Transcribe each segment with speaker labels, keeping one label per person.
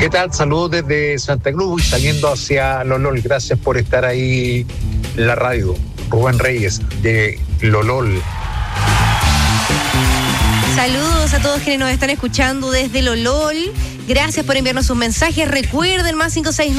Speaker 1: ¿Qué tal? Saludos desde Santa Cruz y saliendo hacia Lolol. Gracias por estar ahí en la radio. Rubén Reyes de Lolol.
Speaker 2: Saludos a todos quienes nos están escuchando desde Lolol. Gracias por enviarnos sus mensajes. Recuerden, más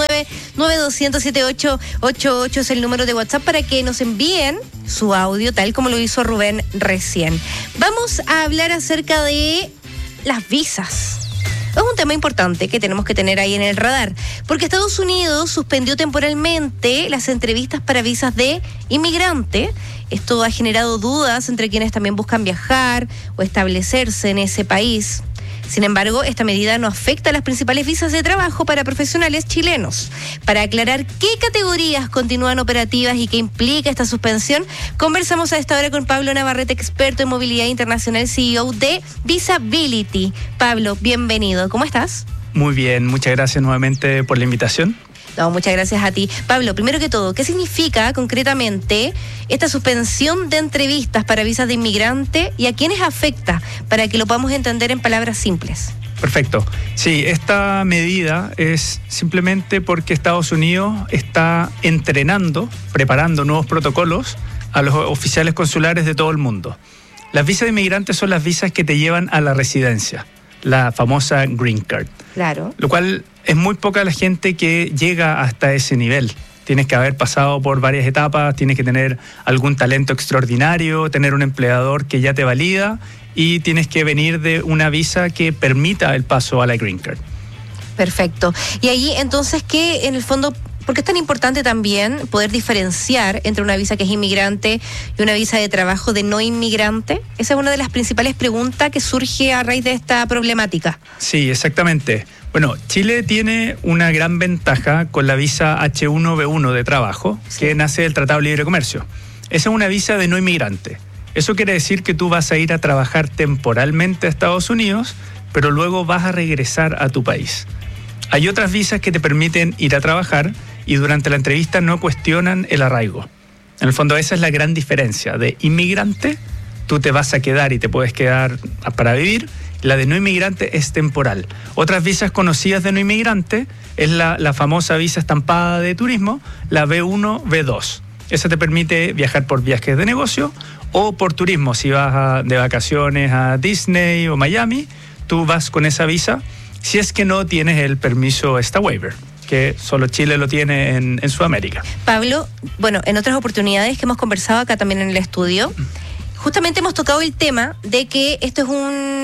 Speaker 2: 569-9200-7888 es el número de WhatsApp para que nos envíen su audio, tal como lo hizo Rubén recién. Vamos a hablar acerca de las visas. Es un tema importante que tenemos que tener ahí en el radar, porque Estados Unidos suspendió temporalmente las entrevistas para visas de inmigrante. Esto ha generado dudas entre quienes también buscan viajar o establecerse en ese país. Sin embargo, esta medida no afecta a las principales visas de trabajo para profesionales chilenos. Para aclarar qué categorías continúan operativas y qué implica esta suspensión, conversamos a esta hora con Pablo Navarrete, experto en movilidad internacional, CEO de Visability. Pablo, bienvenido. ¿Cómo estás?
Speaker 3: Muy bien, muchas gracias nuevamente por la invitación.
Speaker 2: No, muchas gracias a ti. Pablo, primero que todo, ¿qué significa concretamente esta suspensión de entrevistas para visas de inmigrante y a quiénes afecta, para que lo podamos entender en palabras simples?
Speaker 3: Perfecto. Sí, esta medida es simplemente porque Estados Unidos está entrenando, preparando nuevos protocolos a los oficiales consulares de todo el mundo. Las visas de inmigrantes son las visas que te llevan a la residencia, la famosa Green Card.
Speaker 2: Claro.
Speaker 3: Lo cual es muy poca la gente que llega hasta ese nivel. Tienes que haber pasado por varias etapas, tienes que tener algún talento extraordinario, tener un empleador que ya te valida y tienes que venir de una visa que permita el paso a la Green Card.
Speaker 2: Perfecto. Y ahí entonces, ¿qué en el fondo? Porque es tan importante también poder diferenciar entre una visa que es inmigrante y una visa de trabajo de no inmigrante. Esa es una de las principales preguntas que surge a raíz de esta problemática.
Speaker 3: Sí, exactamente. Bueno, Chile tiene una gran ventaja con la visa H1B1 de trabajo, sí, que nace del Tratado de Libre Comercio. Esa es una visa de no inmigrante. Eso quiere decir que tú vas a ir a trabajar temporalmente a Estados Unidos, pero luego vas a regresar a tu país. Hay otras visas que te permiten ir a trabajar y durante la entrevista no cuestionan el arraigo. En el fondo esa es la gran diferencia. De inmigrante, tú te vas a quedar y te puedes quedar para vivir. La de no inmigrante es temporal. Otras visas conocidas de no inmigrante es la famosa visa estampada de turismo, la B1, B2. Esa te permite viajar por viajes de negocio o por turismo. Si vas de vacaciones a Disney o Miami, tú vas con esa visa si es que no tienes el permiso esta waiver, que solo Chile lo tiene en Sudamérica.
Speaker 2: Pablo, bueno, en otras oportunidades que hemos conversado acá también en el estudio, justamente hemos tocado el tema de que esto es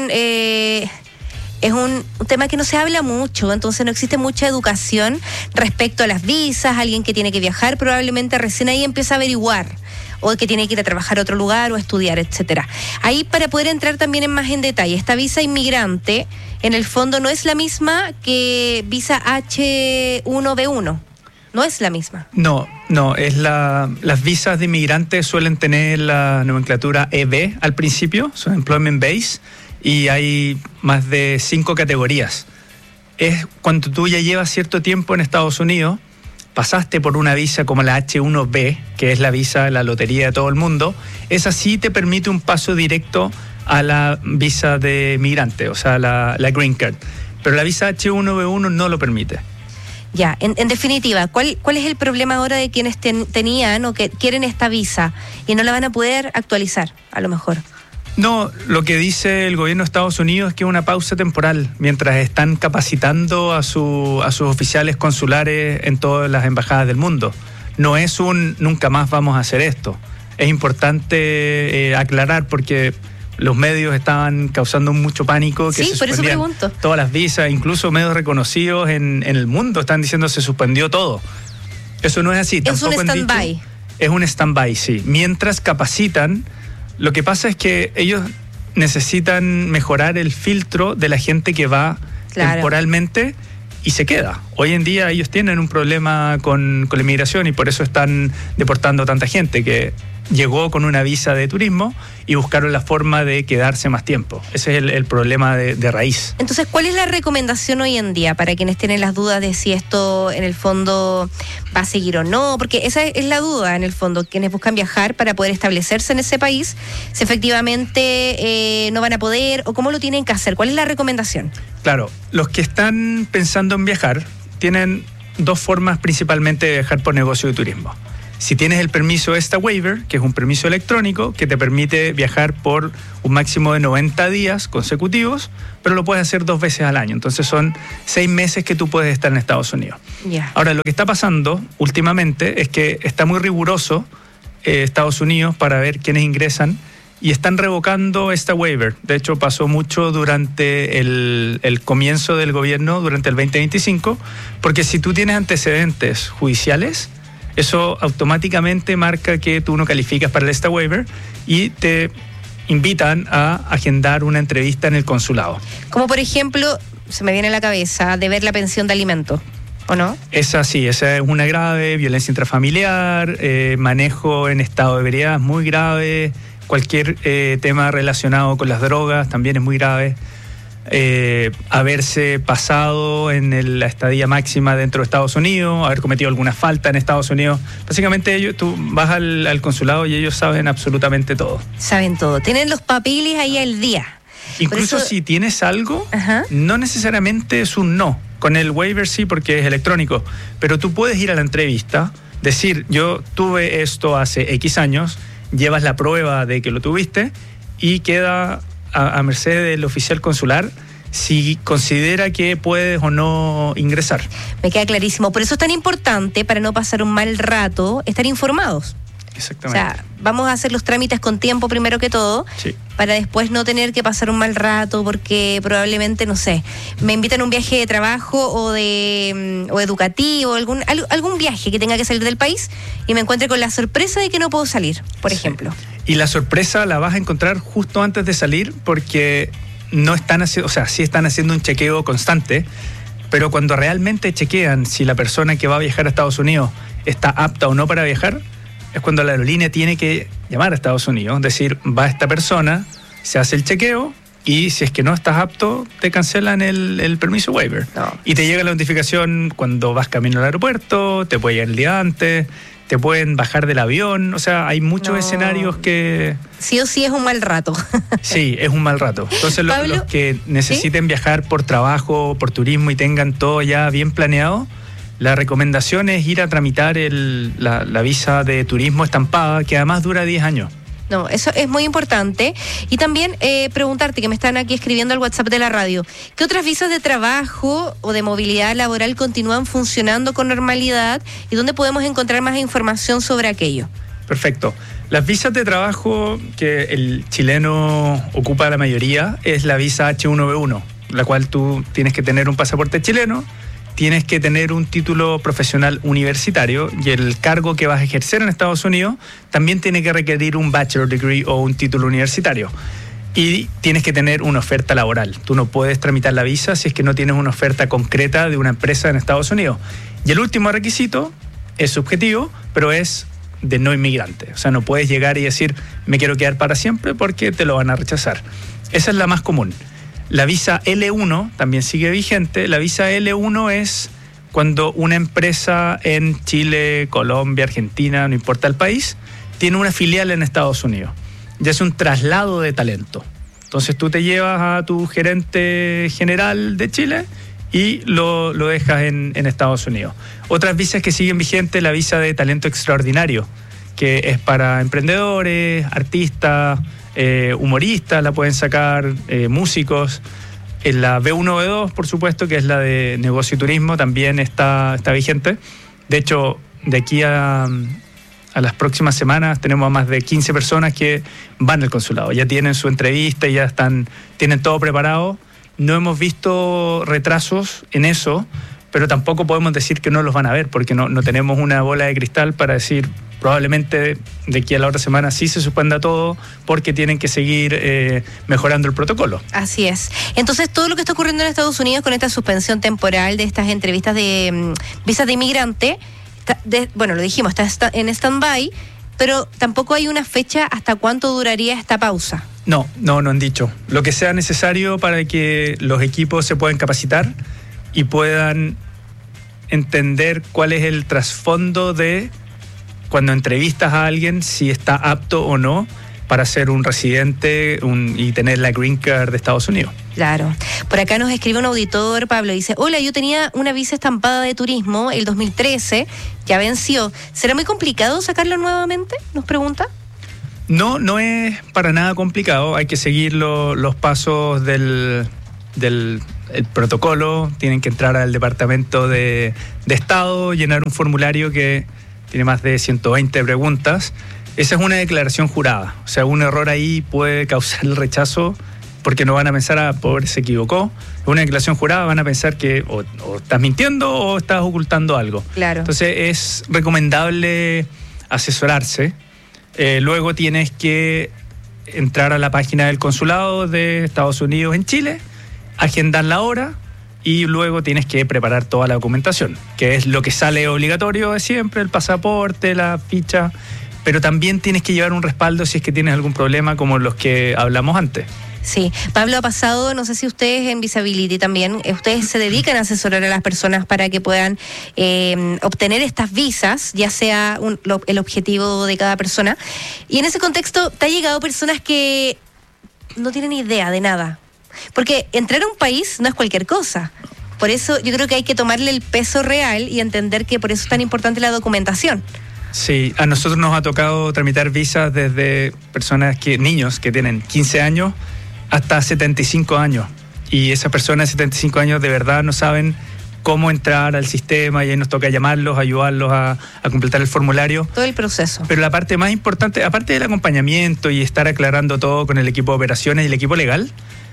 Speaker 2: un tema que no se habla mucho, entonces no existe mucha educación respecto a las visas. Alguien que tiene que viajar probablemente recién ahí empieza a averiguar, o que tiene que ir a trabajar a otro lugar o a estudiar, etcétera. Ahí, para poder entrar también más en detalle, esta visa inmigrante en el fondo no es la misma que visa H1B1. No es la misma.
Speaker 3: No, es las visas de inmigrantes suelen tener la nomenclatura EB al principio, son Employment Base, y hay más de 5 categorías. Es cuando tú ya llevas cierto tiempo en Estados Unidos, pasaste por una visa como la H1B, que es la visa de la lotería de todo el mundo, esa sí te permite un paso directo a la visa de migrante, o sea, la Green Card. Pero la visa H1B1 no lo permite.
Speaker 2: Ya, en definitiva, ¿cuál es el problema ahora de quienes tenían o que quieren esta visa y no la van a poder actualizar, a lo mejor?
Speaker 3: No, lo que dice el gobierno de Estados Unidos es que es una pausa temporal, mientras están capacitando a sus oficiales consulares en todas las embajadas del mundo. No es nunca más vamos a hacer esto. Es importante aclarar porque los medios estaban causando mucho pánico. Que
Speaker 2: sí,
Speaker 3: se
Speaker 2: por eso pregunto.
Speaker 3: Todas las visas, incluso medios reconocidos en el mundo están diciendo se suspendió todo. Eso no es así.
Speaker 2: Es un stand-by.
Speaker 3: Es un stand-by, sí. Mientras capacitan, lo que pasa es que ellos necesitan mejorar el filtro de la gente que va temporalmente y se queda. Hoy en día ellos tienen un problema con la inmigración y por eso están deportando tanta gente, que llegó con una visa de turismo y buscaron la forma de quedarse más tiempo. Ese es el problema de raíz.
Speaker 2: Entonces, ¿cuál es la recomendación hoy en día para quienes tienen las dudas de si esto en el fondo va a seguir o no? Porque esa es la duda en el fondo, quienes buscan viajar para poder establecerse en ese país, si efectivamente no van a poder o cómo lo tienen que hacer. ¿Cuál es la recomendación?
Speaker 3: Claro, los que están pensando en viajar tienen dos formas principalmente de viajar por negocio de turismo. Si tienes el permiso ESTA Waiver, que es un permiso electrónico que te permite viajar por un máximo de 90 días consecutivos, pero lo puedes hacer 2 veces al año. Entonces son 6 meses que tú puedes estar en Estados Unidos.
Speaker 2: Yeah.
Speaker 3: Ahora, lo que está pasando últimamente es que está muy riguroso Estados Unidos para ver quiénes ingresan y están revocando esta waiver. De hecho, pasó mucho durante el comienzo del gobierno, durante el 2025, porque si tú tienes antecedentes judiciales, eso automáticamente marca que tú no calificas para el ESTA waiver y te invitan a agendar una entrevista en el consulado.
Speaker 2: Como por ejemplo, se me viene a la cabeza, de ver la pensión de alimentos, ¿o no?
Speaker 3: Esa es una grave, violencia intrafamiliar, manejo en estado de ebriedad muy grave, cualquier tema relacionado con las drogas también es muy grave. Haberse pasado en la estadía máxima dentro de Estados Unidos, haber cometido alguna falta en Estados Unidos. Básicamente tú vas al consulado y ellos saben absolutamente todo.
Speaker 2: Saben todo, tienen los papeles ahí al día.
Speaker 3: Incluso si tienes algo, no necesariamente es un no. Con el waiver sí, porque es electrónico, pero tú puedes ir a la entrevista, decir, yo tuve esto hace X años, llevas la prueba de que lo tuviste y queda a merced del oficial consular si considera que puedes o no ingresar.
Speaker 2: Me queda clarísimo. Por eso es tan importante, para no pasar un mal rato, estar informados.
Speaker 3: Exactamente.
Speaker 2: O sea, vamos a hacer los trámites con tiempo primero que todo,
Speaker 3: sí,
Speaker 2: para después no tener que pasar un mal rato porque probablemente, no sé, me invitan a un viaje de trabajo o educativo, algún viaje que tenga que salir del país y me encuentre con la sorpresa de que no puedo salir, por ejemplo.
Speaker 3: Y la sorpresa la vas a encontrar justo antes de salir porque no están haciendo, o sea, sí están haciendo un chequeo constante, pero cuando realmente chequean si la persona que va a viajar a Estados Unidos está apta o no para viajar, es cuando la aerolínea tiene que llamar a Estados Unidos, decir, va esta persona, se hace el chequeo y si es que no estás apto, te cancelan el permiso waiver.
Speaker 2: No.
Speaker 3: Y te llega la notificación cuando vas camino al aeropuerto, te puede llegar el día antes, te pueden bajar del avión, o sea, hay muchos escenarios que...
Speaker 2: Sí o sí es un mal rato.
Speaker 3: Sí, es un mal rato. Entonces
Speaker 2: Pablo,
Speaker 3: los que necesiten viajar por trabajo, por turismo y tengan todo ya bien planeado, la recomendación es ir a tramitar la visa de turismo estampada, que además dura 10 años.
Speaker 2: No, eso es muy importante. Y también preguntarte, que me están aquí escribiendo al WhatsApp de la radio, ¿qué otras visas de trabajo o de movilidad laboral continúan funcionando con normalidad y dónde podemos encontrar más información sobre aquello?
Speaker 3: Perfecto. Las visas de trabajo que el chileno ocupa la mayoría es la visa H1B1, la cual tú tienes que tener un pasaporte chileno, tienes que tener un título profesional universitario y el cargo que vas a ejercer en Estados Unidos también tiene que requerir un bachelor degree o un título universitario. Y tienes que tener una oferta laboral. Tú no puedes tramitar la visa si es que no tienes una oferta concreta de una empresa en Estados Unidos. Y el último requisito es subjetivo, pero es de no inmigrante. O sea, no puedes llegar y decir, me quiero quedar para siempre, porque te lo van a rechazar. Esa es la más común. La visa L1 también sigue vigente. La visa L1 es cuando una empresa en Chile, Colombia, Argentina, no importa el país, tiene una filial en Estados Unidos. Ya es un traslado de talento. Entonces tú te llevas a tu gerente general de Chile y lo dejas en Estados Unidos. Otras visas que siguen vigentes, la visa de talento extraordinario, que es para emprendedores, artistas, humoristas la pueden sacar, músicos. En la B1, B2, por supuesto, que es la de negocio y turismo, también está vigente. De hecho, de aquí a las próximas semanas tenemos a más de 15 personas que van al consulado. Ya tienen su entrevista y ya tienen todo preparado. No hemos visto retrasos en eso, pero tampoco podemos decir que no los van a ver, porque no tenemos una bola de cristal para decir probablemente de aquí a la otra semana sí se suspenda todo porque tienen que seguir mejorando el protocolo. Así es.
Speaker 2: Entonces, todo lo que está ocurriendo en Estados Unidos con esta suspensión temporal de estas entrevistas de visas de inmigrante, bueno, lo dijimos, está en stand-by, pero tampoco hay una fecha hasta cuánto duraría esta pausa.
Speaker 3: No han dicho. Lo que sea necesario para que los equipos se puedan capacitar y puedan entender cuál es el trasfondo de cuando entrevistas a alguien, si está apto o no para ser un residente y tener la green card de Estados Unidos.
Speaker 2: Claro. Por acá nos escribe un auditor, Pablo, dice: hola, yo tenía una visa estampada de turismo el 2013, ya venció. ¿Será muy complicado sacarlo nuevamente? Nos pregunta.
Speaker 3: No es para nada complicado. Hay que seguir los pasos del el protocolo. Tienen que entrar al Departamento de Estado, llenar un formulario que tiene más de 120 preguntas. Esa es una declaración jurada. O sea, un error ahí puede causar el rechazo porque no van a pensar, pobre, se equivocó. Es una declaración jurada, van a pensar que o estás mintiendo o estás ocultando algo.
Speaker 2: Claro.
Speaker 3: Entonces es recomendable asesorarse. Luego tienes que entrar a la página del consulado de Estados Unidos en Chile, agendar la hora y luego tienes que preparar toda la documentación, que es lo que sale obligatorio de siempre, el pasaporte, la ficha, pero también tienes que llevar un respaldo si es que tienes algún problema como los que hablamos antes.
Speaker 2: Sí, Pablo, ha pasado, no sé si ustedes en Visability también, ustedes se dedican a asesorar a las personas para que puedan obtener estas visas, ya sea el objetivo de cada persona. Y en ese contexto, ¿te ha llegado personas que no tienen idea de nada? Porque entrar a un país no es cualquier cosa. Por eso yo creo que hay que tomarle el peso real y entender que por eso es tan importante la documentación.
Speaker 3: Sí, a nosotros nos ha tocado tramitar visas desde niños que tienen 15 años hasta 75 años. Y esas personas de 75 años de verdad no saben cómo entrar al sistema y ahí nos toca llamarlos, ayudarlos a completar el formulario.
Speaker 2: Todo el proceso.
Speaker 3: Pero la parte más importante, aparte del acompañamiento y estar aclarando todo con el equipo de operaciones y el equipo legal,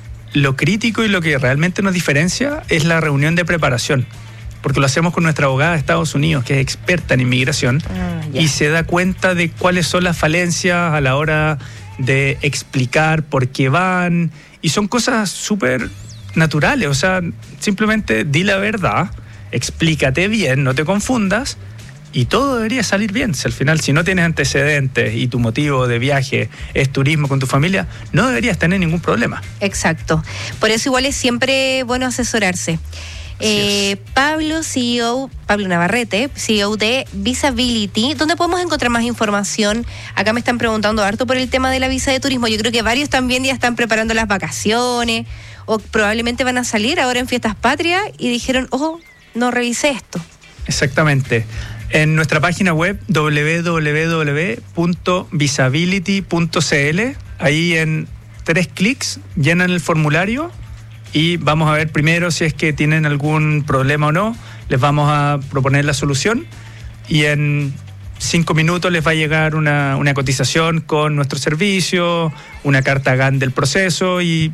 Speaker 3: lo crítico y lo que realmente nos diferencia es la reunión de preparación. Porque lo hacemos con nuestra abogada de Estados Unidos, que es experta en inmigración, y se da cuenta de cuáles son las falencias a la hora de explicar por qué van, y son cosas súper naturales, o sea, simplemente di la verdad, explícate bien, no te confundas, y todo debería salir bien. Si al final, si no tienes antecedentes y tu motivo de viaje es turismo con tu familia, no deberías tener ningún problema.
Speaker 2: Exacto. Por eso igual es siempre bueno asesorarse. Pablo Navarrete, CEO de Visability. ¿Dónde podemos encontrar más información? Acá me están preguntando harto por el tema de la visa de turismo. Yo creo que varios también ya están preparando las vacaciones o probablemente van a salir ahora en Fiestas Patrias y dijeron, no revisé esto.
Speaker 3: Exactamente. En nuestra página web www.visability.cl, ahí en 3 clics llenan el formulario y vamos a ver primero si es que tienen algún problema o no. Les vamos a proponer la solución y en 5 minutos les va a llegar una cotización con nuestro servicio, una carta GAN del proceso y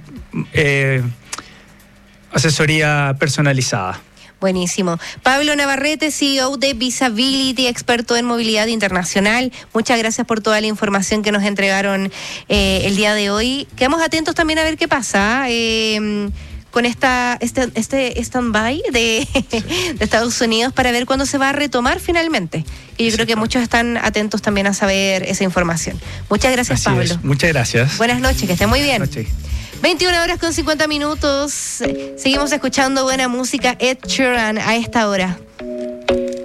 Speaker 3: asesoría personalizada.
Speaker 2: Buenísimo. Pablo Navarrete, CEO de Visability, experto en movilidad internacional. Muchas gracias por toda la información que nos entregaron el día de hoy. Quedamos atentos también a ver qué pasa con este stand-by de Estados Unidos para ver cuándo se va a retomar finalmente. Y yo creo que muchos están atentos también a saber esa información. Muchas gracias,
Speaker 3: Así
Speaker 2: Pablo.
Speaker 3: es. Muchas gracias.
Speaker 2: Buenas noches, que estén muy bien.
Speaker 3: Buenas noches.
Speaker 2: 21 horas con 50 minutos. Seguimos escuchando buena música. Ed Sheeran a esta hora.